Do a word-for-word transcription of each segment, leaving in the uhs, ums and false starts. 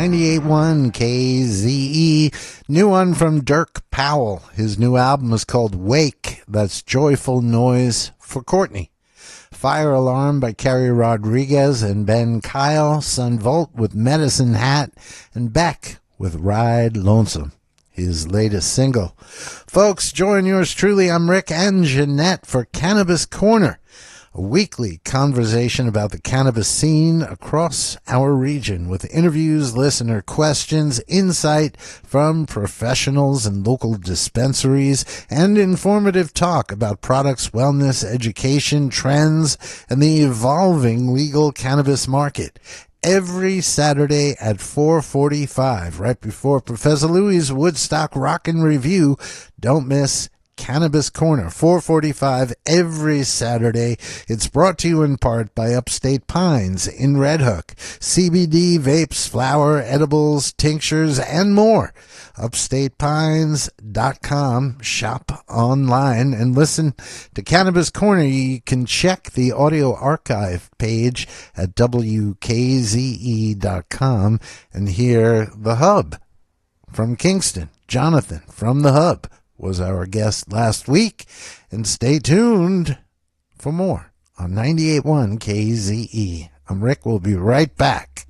ninety-eight point one K Z E. New one from Dirk Powell. His new album is called Wake. That's Joyful Noise for Courtney. Fire Alarm by Kerry Rodriguez and Ben Kyle. Sun Volt with Medicine Hat. And Beck with Ride Lonesome, his latest single. Folks, join yours truly. I'm Rick and Jeanette for Cannabis Corner, a weekly conversation about the cannabis scene across our region with interviews, listener questions, insight from professionals and local dispensaries, and informative talk about products, wellness, education, trends, and the evolving legal cannabis market. Every Saturday at four forty-five, right before Professor Louie's Woodstock Rockin' Review. Don't miss Cannabis Corner, four forty-five every Saturday. It's brought to you in part by Upstate Pines in Red Hook. C B D, vapes, flower, edibles, tinctures, and more. upstate pines dot com. Shop online and listen to Cannabis Corner. You can check the audio archive page at W K Z E dot com and hear The Hub from Kingston. Jonathan from The Hub was our guest last week, and stay tuned for more on ninety-eight point one K Z E. I'm Rick. We'll be right back.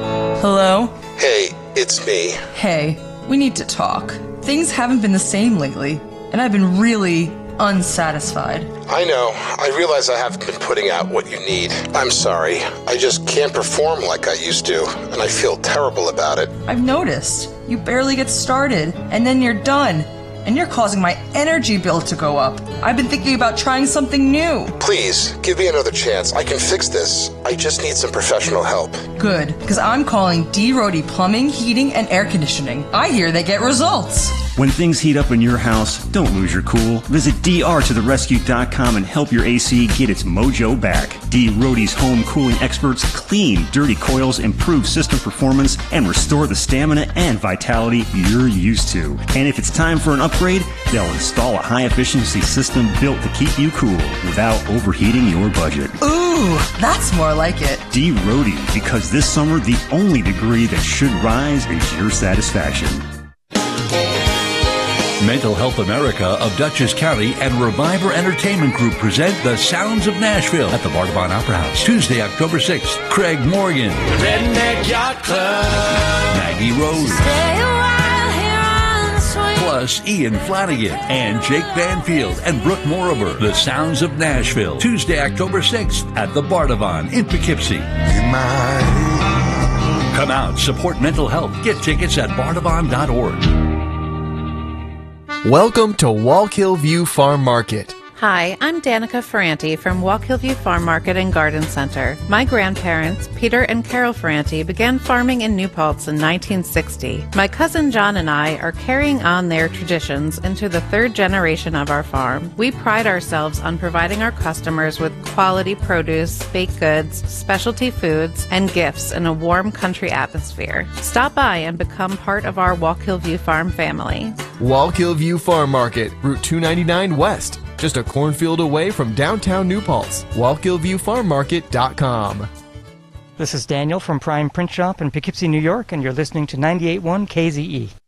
Hello? Hey, it's me. Hey, we need to talk. Things haven't been the same lately, and I've been really unsatisfied. I know. I realize I haven't been putting out what you need. I'm sorry. I just can't perform like I used to, and I feel terrible about it. I've noticed. You barely get started, and then you're done. And you're causing my energy bill to go up. I've been thinking about trying something new. Please, give me another chance. I can fix this. I just need some professional help. Good, because I'm calling D. Rody Plumbing, Heating, and Air Conditioning. I hear they get results. When things heat up in your house, don't lose your cool. Visit D R to the rescue dot com and help your A C get its mojo back. D. Rody's home cooling experts clean dirty coils, improve system performance, and restore the stamina and vitality you're used to. And if it's time for an upgrade, they'll install a high-efficiency system built to keep you cool without overheating your budget. Ooh, that's more like it. D. Rody, because this summer, the only degree that should rise is your satisfaction. Mental Health America of Dutchess County and Reviver Entertainment Group present The Sounds of Nashville at the Bardavon Opera House. Tuesday, October sixth. Craig Morgan. Redneck Yacht Club. Maggie Rose. Stay a while here on the swing. Plus Ian Flanagan and Jake Banfield and Brooke Morover. The Sounds of Nashville. Tuesday, October sixth at the Bardavon in Poughkeepsie. Come out, support mental health. Get tickets at bardavon dot org. Welcome to Wallkill View Farm Market. Hi, I'm Danica Ferranti from Wallkill View Farm Market and Garden Center. My grandparents, Peter and Carol Ferranti, began farming in New Paltz in nineteen sixty. My cousin John and I are carrying on their traditions into the third generation of our farm. We pride ourselves on providing our customers with quality produce, baked goods, specialty foods, and gifts in a warm country atmosphere. Stop by and become part of our Wallkill View Farm family. Wallkill View Farm Market, Route two ninety-nine West. Just a cornfield away from downtown New Paltz. Wallkill View Farm Market dot com. This is Daniel from Prime Print Shop in Poughkeepsie, New York, and you're listening to ninety-eight point one K Z E.